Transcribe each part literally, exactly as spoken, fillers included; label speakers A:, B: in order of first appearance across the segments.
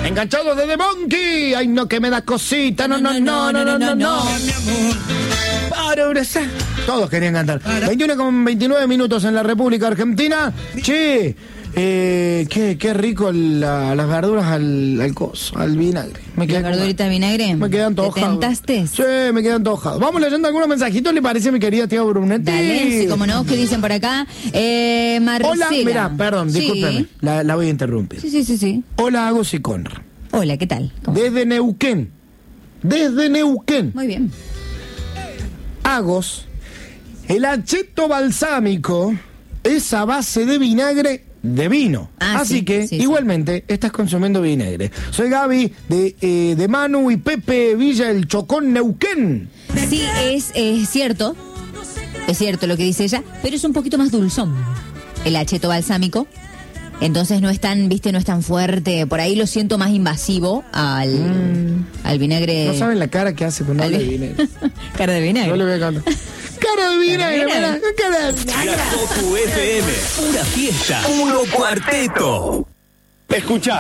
A: Enganchados de The Monkey. Ay, no, que me da cosita. No, no, no, no, no, no, no. Para abrazar. Todos querían cantar. veintiuno con veintinueve minutos en la República Argentina. Che, eh, qué, qué rico la, las verduras al, al coso, al vinagre.
B: Me ¿La verdurita al vinagre?
A: Me quedan antojados.
B: ¿Te tentaste?
A: Sí, me quedan antojados. Vamos leyendo algunos mensajitos, ¿le parece, mi querida tía Brunetti?
B: Dale, sí, como no, ¿qué dicen por acá? Eh, Marcela.
A: Hola, mira, perdón,
B: sí.
A: discúlpeme, la, la voy a interrumpir.
B: Sí, sí, sí, sí.
A: Hola, Agos y Conra.
B: Hola, ¿qué tal? ¿Cómo?
A: Desde Neuquén. Desde Neuquén.
B: Muy bien.
A: Agos, el acheto balsámico es a base de vinagre de vino.
B: Ah,
A: Así
B: sí,
A: que,
B: sí,
A: igualmente, sí. estás consumiendo vinagre. Soy Gaby, de, eh, de Manu y Pepe Villa, el Chocón, Neuquén.
B: Sí, es, es cierto. Es cierto lo que dice ella, pero es un poquito más dulzón el acheto balsámico. Entonces no es tan, viste, no es tan fuerte. Por ahí lo siento más invasivo al, mm. al vinagre.
A: No saben la cara que hace con habla de vinagre.
B: Cara de vinagre.
A: No le voy a cantar. Cara de vinagre, cara, cara de vinagre.
C: La Toku F M, pura fiesta, puro cuarteto.
D: Escuchá.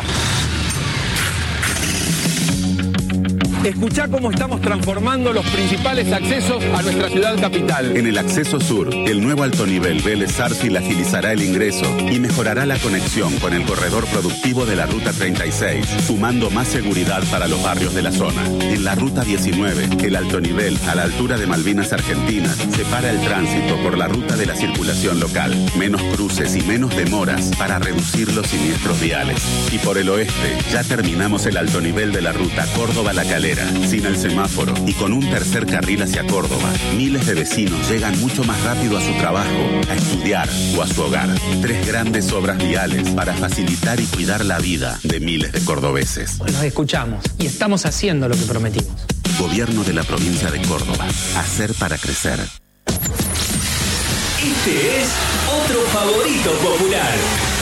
D: Escuchá cómo estamos transformando los principales accesos a nuestra ciudad capital.
E: En el acceso sur, el nuevo alto nivel Vélez Sarsfield agilizará el ingreso y mejorará la conexión con el corredor productivo de la Ruta treinta y seis, sumando más seguridad para los barrios de la zona. En la Ruta diecinueve, el alto nivel a la altura de Malvinas Argentinas separa el tránsito por la ruta de la circulación local. Menos cruces y menos demoras para reducir los siniestros viales. Y por el oeste, ya terminamos el alto nivel de la Ruta Córdoba-La Calera, sin el semáforo y con un tercer carril hacia Córdoba. Miles de vecinos llegan mucho más rápido a su trabajo, a estudiar o a su hogar. Tres grandes obras viales para facilitar y cuidar la vida de miles de cordobeses.
F: Nos escuchamos y estamos haciendo lo que prometimos.
E: Gobierno de la provincia de Córdoba. Hacer para crecer.
C: Este es otro favorito popular.